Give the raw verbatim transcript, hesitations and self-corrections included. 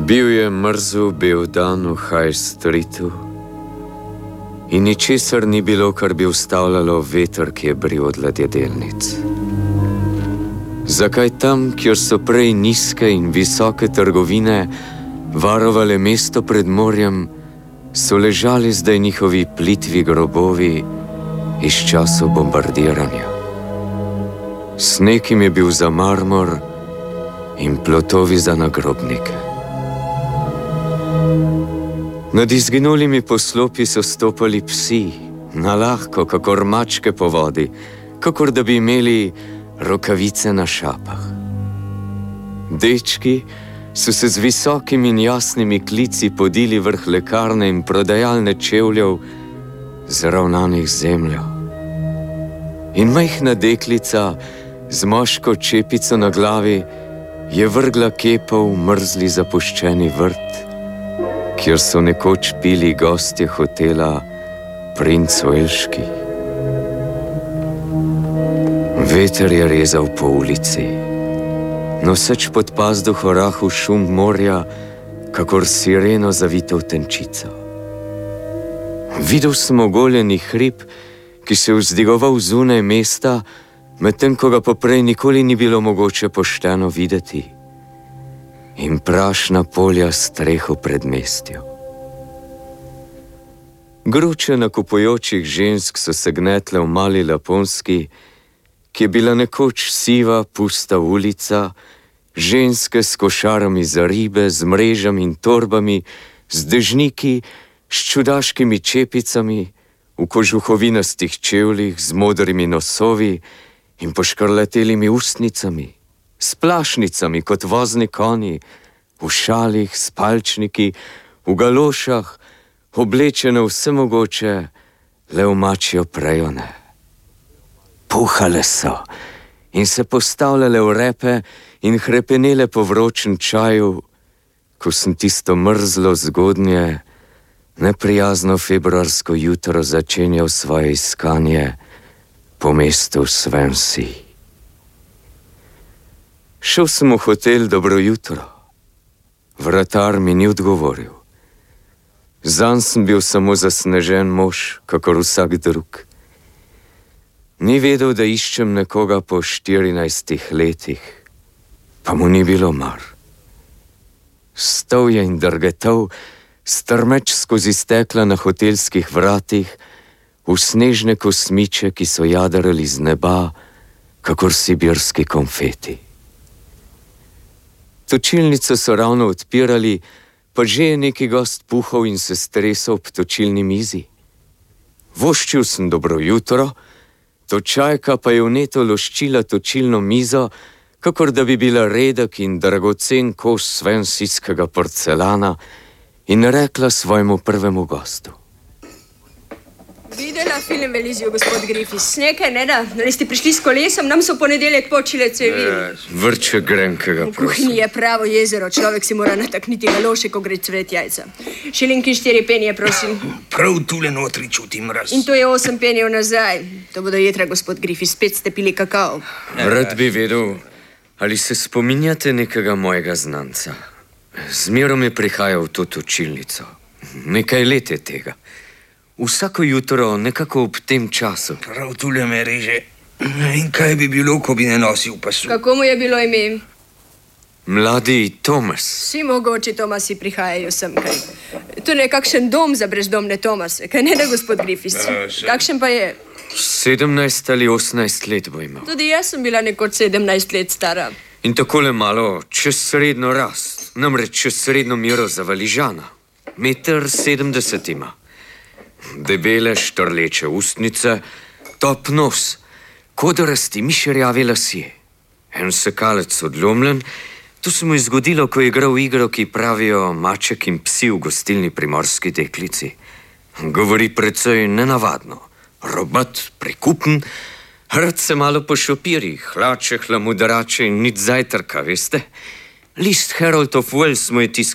Bil je mrzel bel dan v High Streetu in ničesar ni bilo, kar bi ustavljalo veter, ki je bril od ladjedelnic. Zakaj tam, kjer so prej nizke in visoke trgovine varovale mesto pred morjem, so ležali zdaj njihovi plitvi grobovi iz časov bombardiranja. Sneg jim je bil za marmor in plotovi za nagrobnike. Nad izginulimi poslopi so stopali psi, nalahko, kakor mačke po vodi, kakor da bi imeli rokavice na šapah. Dečki so se z visokimi in jasnimi klici podili vrh lekarne in prodajalne čevljev, zravnanih z zemljo. In majhna deklica z moško čepico na glavi je vrgla kepo v mrzli zapuščeni vrt, kjer so nekoč pili gostje hotela Princ Velški. Veter je rezal po ulici, noseč pod pazduho rahel šum morja, kakor sireno zavito v tenčico. Videl sem ogoljeni hrib, ki se je vzdigoval zunaj mesta, medtem ko ga poprej nikoli ni bilo mogoče pošteno videti, in prašna polja streho pred mestjo. Gruče nakupujočih žensk so se gnetle v mali Laponski, ki je bila nekoč siva, pusta ulica, ženske s košarami za ribe, z mrežami in torbami, z dežniki, s čudaškimi čepicami, v kožuhovinastih čevljih, z modrimi nosovi in poškrletelimi ustnicami, s plašnicami kot vozni konji, v šalih, s palčniki, v galošah, oblečene vse mogoče, le v mačjo prejo ne. Puhale so in se postavljale v repe in hrepenele po vročem čaju, ko sem tisto mrzlo zgodnje, neprijazno februarsko jutro začenjal svoje iskanje po mestu Swansea. Šel sem v hotel Dobro jutro. Vratar mi ni odgovoril. Zanj sem bil samo zasnežen mož, kakor vsak drug. Ni vedel, da iščem nekoga po štirinajstih letih, pa mu ni bilo mar. Stal je in drgetal, strmeč skozi stekla na hotelskih vratih, v snežne kosmiče, ki so jadrali z neba, kakor sibirski konfeti. Točilnico so ravno odpirali, pa že je neki gost puhal in se stresal ob točilni mizi. Voščil sem Dobro jutro, točajka pa je vneto loščila točilno mizo, kakor da bi bila redek in dragocen kos svensijskega porcelana, in rekla svojemu prvemu gostu. Videla film v Elizijo, gospod Griffiths. Nekaj, ne da? Ali ste prišli s kolesom? Nam so ponedeljek počile cevi. Vrče grenkega, v kuhinji je pravo jezero. Človek si mora natakniti galoše, ko gre cvet jajca. Šilinki štiri penije, prosim. Prav tule notri čutim mraz. In to je osem penijev nazaj. To bodo jetra, gospod Griffiths. Spet ste pili kakao. Rad bi vedel, ali se spominjate nekega mojega znanca. Zmerom je prihajal v to točilnico. Nekaj let je tega. Vsako jutro, nekako ob tem času. Prav tule me reže. In kaj bi bilo, ko bi ne nosil pasu? Kako mu je bilo ime? Mladi Tomas. Vsi mogoči Tomasi prihajajo sem kaj. To je kakšen dom za brezdomne Tomase. Kaj ne da, gospod Griffiths? Kakšen pa je? sedemnajst ali osemnajst let bo imel. Tudi jaz sem bila nekoč sedemnajst let stara. In takole malo čez srednjo rast, namreč čez srednjo mero za valižana. Meter sedemdeset ima. Debele štrleče ustnice, top nos, kodarasti mišerjavi lasje. En sekalec odlomljen, to se mu je zgodilo, ko je igral igro, ki pravijo Maček in psi v gostilni Primorski deklici. Govori precej nenavadno, robat, prekupen, rad se malo pošopiri, hlače, hlamudrače in nič zajtrka, veste? List Herald of Wales mu je tisk